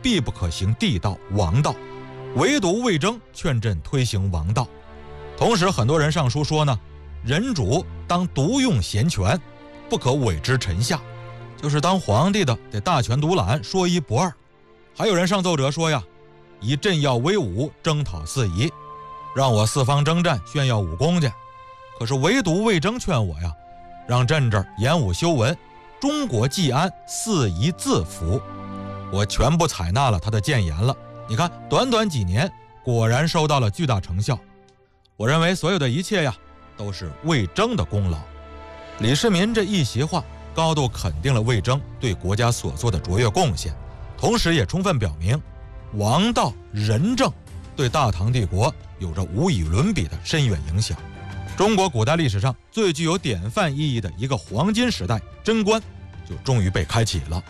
必不可行地道王道，唯独魏征劝朕推行王道。同时很多人上书说呢，人主当独用贤权，不可委之臣下，就是当皇帝的得大权独揽，说一不二。还有人上奏折说呀，以朕要威武，征讨四夷，让我四方征战，炫耀武功去。可是唯独魏征劝我呀，让朕这儿演武修文，中国既安，四夷自服。我全部采纳了他的谏言了。你看，短短几年，果然收到了巨大成效。我认为所有的一切呀，都是魏征的功劳。李世民这一席话，高度肯定了魏征对国家所做的卓越贡献，同时也充分表明，王道仁政对大唐帝国有着无与伦比的深远影响。中国古代历史上最具有典范意义的一个黄金时代贞观，就终于被开启了。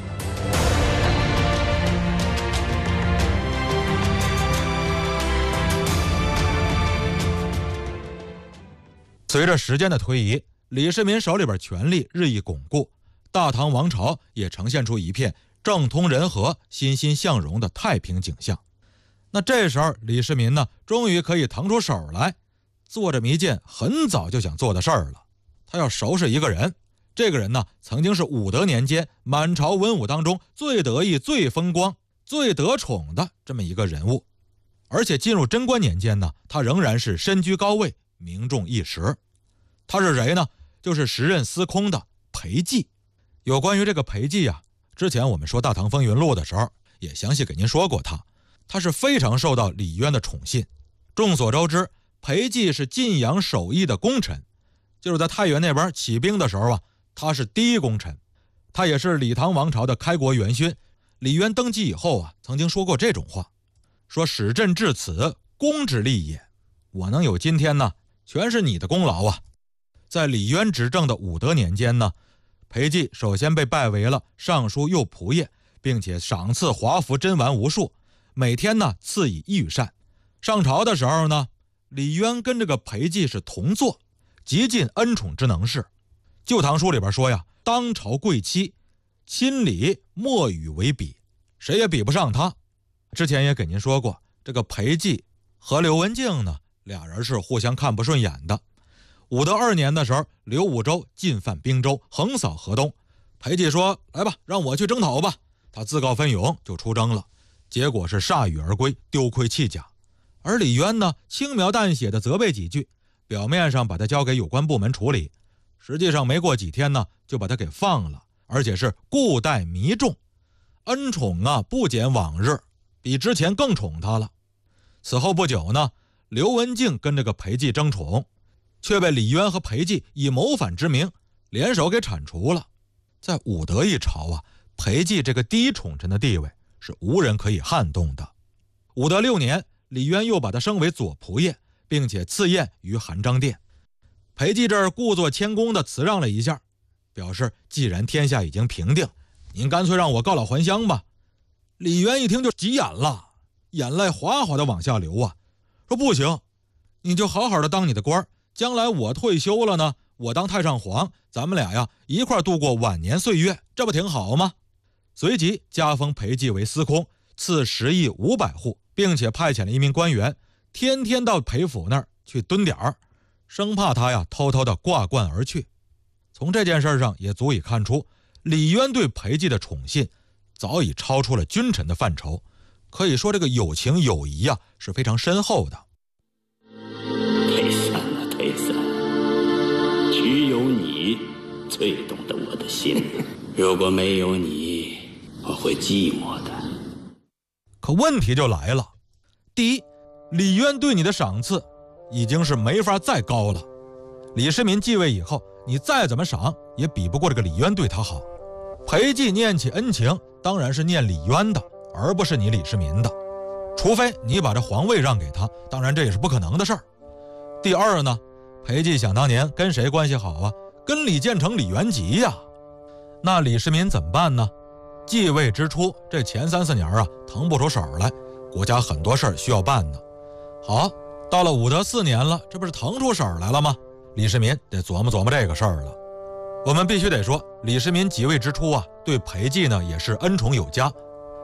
随着时间的推移，李世民手里边权力日益巩固，大唐王朝也呈现出一片政通人和、欣欣向荣的太平景象。那这时候李世民呢，终于可以腾出手来，做这么一件很早就想做的事儿了。他要收拾一个人，这个人呢，曾经是武德年间满朝文武当中最得意、最风光、最得宠的这么一个人物。而且进入贞观年间呢，他仍然是身居高位，名重一时。他是谁呢？就是时任司空的裴寂。有关于这个裴寂啊，之前我们说《大唐风云录》的时候也详细给您说过他。他是非常受到李渊的宠信。众所周知，裴寂是晋阳首义的功臣，就是在太原那边起兵的时候啊，他是第一功臣。他也是李唐王朝的开国元勋。李渊登基以后啊，曾经说过这种话，说使朕至此，公之利也。我能有今天呢，全是你的功劳啊。在李渊执政的武德年间呢，裴寂首先被拜为了尚书右仆射，并且赏赐华服珍玩无数，每天呢赐以御膳。上朝的时候呢，李渊跟这个裴寂是同坐，极尽恩宠之能事。旧唐书里边说呀，当朝贵戚，亲礼莫与为比，谁也比不上他。之前也给您说过，这个裴寂和刘文静呢，俩人是互相看不顺眼的。武德2年的时候，刘武周进犯滨州，横扫河东。裴寂说，来吧，让我去征讨吧。他自告奋勇就出征了，结果是铩羽而归，丢盔弃甲。而李渊呢，轻描淡写的责备几句，表面上把他交给有关部门处理，实际上没过几天呢，就把他给放了，而且是故待弥重，恩宠啊不减往日，比之前更宠他了。此后不久呢，刘文静跟这个裴寂争宠，却被李渊和裴寂以谋反之名联手给铲除了。在武德一朝啊，裴寂这个第一宠臣的地位是无人可以撼动的。武德6年，李渊又把他升为左仆射，并且赐宴于韩章殿。裴寂这儿故作谦恭地辞让了一下，表示既然天下已经平定，您干脆让我告老还乡吧。李渊一听就急眼了，眼泪哗哗地往下流啊，说不行，你就好好的当你的官，将来我退休了呢，我当太上皇，咱们俩呀一块度过晚年岁月，这不挺好吗？随即加封裴寂为司空，赐10亿500户，并且派遣了一名官员，天天到裴府那儿去蹲点儿，生怕他呀偷偷的挂冠而去。从这件事上也足以看出，李渊对裴寂的宠信早已超出了君臣的范畴，可以说这个友情友谊啊是非常深厚的。 忒散了，忒散了，只有你最懂得我的心，如果没有你，我会寂寞的。 可问题就来了，第一，李渊对你的赏赐已经是没法再高了。李世民继位以后，你再怎么赏也比不过这个李渊对他好。裴寂念起恩情，当然是念李渊的，而不是你李世民的。除非你把这皇位让给他，当然这也是不可能的事儿。第二呢，裴寂想当年跟谁关系好啊？跟李建成、李元吉呀。那李世民怎么办呢？继位之初，这前3、4年啊，腾不出手来，国家很多事儿需要办呢。好，到了武德4年了，这不是腾出手来了吗？李世民得琢磨琢磨这个事儿了。我们必须得说，李世民即位之初啊，对裴寂呢也是恩宠有加。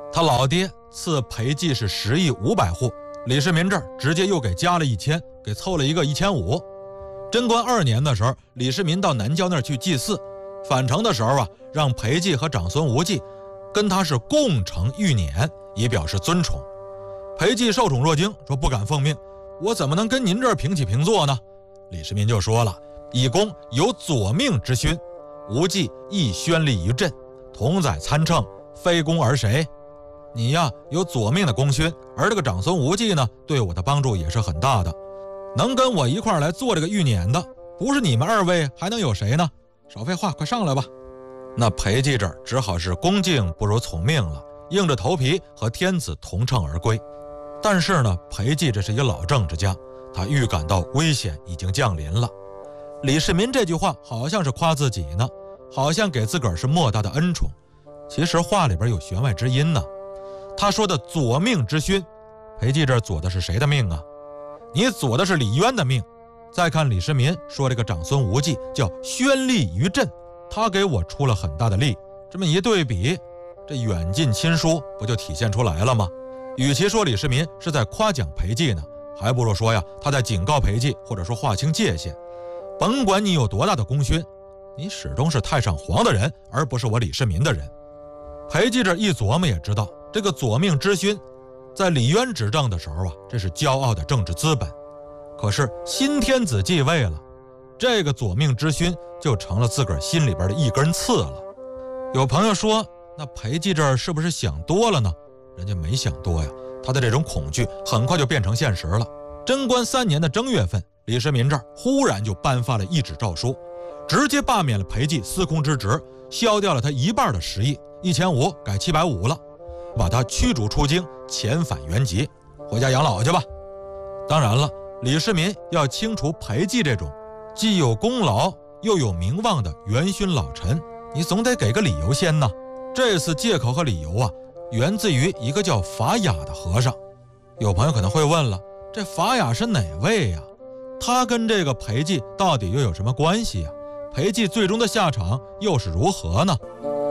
他老爹赐裴寂是10亿500户，李世民这儿直接又给加了1000，给凑了一个1500。贞观2年的时候，李世民到南郊那儿去祭祀，返程的时候啊，让裴寂和长孙无忌跟他是共乘御辇，以表示尊崇。裴寂受宠若惊，说不敢奉命，我怎么能跟您这儿平起平坐呢？李世民就说了，以公有左命之勋，无忌亦宣立于朕，同载参乘，非公而谁？你呀有左命的功勋，而这个长孙无忌呢，对我的帮助也是很大的。能跟我一块儿来做这个御辇的，不是你们2位还能有谁呢？少废话，快上来吧。那裴寂这儿只好是恭敬不如从命了，硬着头皮和天子同乘而归。但是呢，裴寂这是一个老政治家，他预感到危险已经降临了。李世民这句话好像是夸自己呢，好像给自个儿是莫大的恩宠，其实话里边有弦外之音呢。他说的左命之勋，裴寂这儿左的是谁的命啊？你左的是李渊的命。再看李世民说这个长孙无忌叫宣立于朕，他给我出了很大的力。这么一对比，这远近亲疏不就体现出来了吗？与其说李世民是在夸奖裴寂呢，还不如说呀，他在警告裴寂，或者说划清界限。甭管你有多大的功勋，你始终是太上皇的人，而不是我李世民的人。裴寂这一琢磨也知道，这个左命之勋在李渊执政的时候啊，这是骄傲的政治资本。可是新天子继位了，这个左命之勋就成了自个儿心里边的一根刺了。有朋友说，那裴寂这儿是不是想多了呢？人家没想多呀，他的这种恐惧很快就变成现实了。贞观3年的正月份，李世民这儿忽然就颁发了一纸诏书，直接罢免了裴寂司空之职，削掉了他1半的10亿，1500改750了，把他驱逐出京，遣返原籍，回家养老去吧。当然了，李世民要清除裴寂这种既有功劳又有名望的元勋老臣，你总得给个理由先呢。这次借口和理由啊，源自于一个叫法雅的和尚。有朋友可能会问了，这法雅是哪位呀？他跟这个裴寂到底又有什么关系呀？裴寂最终的下场又是如何呢？